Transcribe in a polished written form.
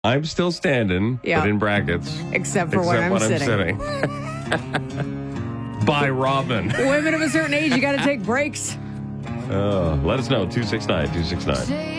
I'm still standing, Yeah. but in brackets. Except for when I'm sitting. By Robin. Women of a certain age, you got to take breaks. Let us know. 269-269.